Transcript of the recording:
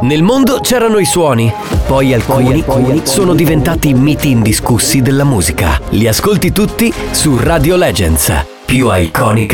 Nel mondo c'erano i suoni, poi alcuni sono diventati miti indiscussi della musica. Li ascolti tutti su Radio Legends, più iconic